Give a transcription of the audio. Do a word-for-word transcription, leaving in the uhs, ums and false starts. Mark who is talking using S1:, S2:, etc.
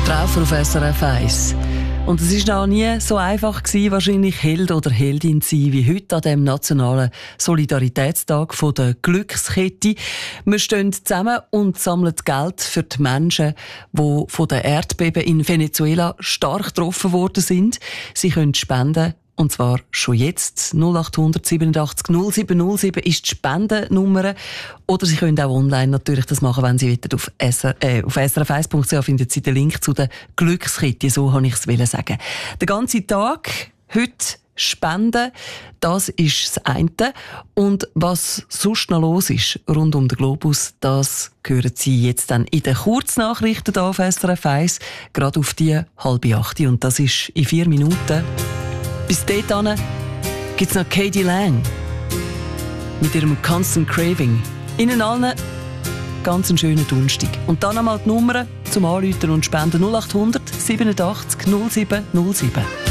S1: Traufer auf S R F eins. Und es war noch nie so einfach gewesen, wahrscheinlich Held oder Heldin zu sein, wie heute an dem nationalen Solidaritätstag von der Glückskette. Wir stehen zusammen und sammeln Geld für die Menschen, die von den Erdbeben in Venezuela stark getroffen worden sind. Sie können spenden. Und zwar schon jetzt. null acht hundert siebenundachtzig null sieben null sieben ist die Spendennummer. Oder Sie können auch online natürlich das machen, wenn Sie wollen. Auf, S R, äh, auf S R F eins Punkt C H finden Sie den Link zu der Glückskette. So wollte ich es sagen. Den ganzen Tag heute spenden, das ist das eine. Und was sonst noch los ist rund um den Globus, das hören Sie jetzt dann in den Kurznachrichten hier auf S R F eins, gerade auf die halbe acht. Und das ist in vier Minuten. Bis dahin gibt es noch Katie Lang mit ihrem Constant Craving. Ihnen allen ganz einen schönen Donnerstag. Und dann einmal die Nummer zum Anrufen und Spenden null acht hundert siebenundachtzig null sieben null sieben.